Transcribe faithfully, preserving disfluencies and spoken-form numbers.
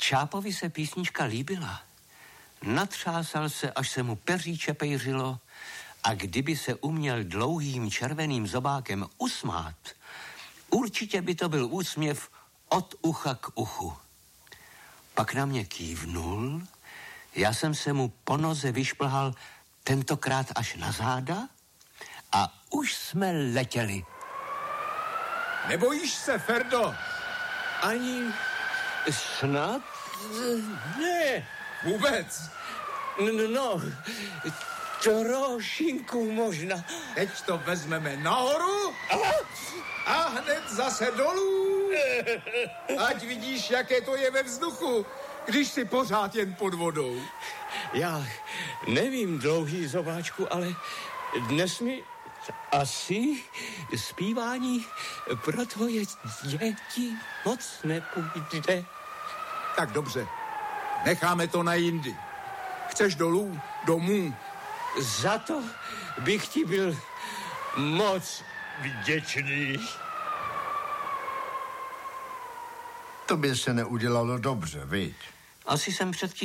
Čápovi se písnička líbila. Natřásal se, až se mu peří čepejřilo, a kdyby se uměl dlouhým červeným zobákem usmát, určitě by to byl úsměv od ucha k uchu. Pak na mě kývnul, já jsem se mu po noze vyšplhal tentokrát až na záda a už jsme letěli. Nebojíš se, Ferdo? Ani snad ne. Vůbec? No, no trošinku možná. Teď to vezmeme nahoru a hned zase dolů. Ať vidíš, jaké to je ve vzduchu, když jsi pořád jen pod vodou. Já nevím, dlouhý zobáčku, ale dnes mi asi zpívání pro tvoje děti moc nepůjde. Tak dobře, necháme to na jindy. Chceš dolů? Domů? Za to bych ti byl moc vděčný. To by se neudělalo dobře, viď? Asi jsem před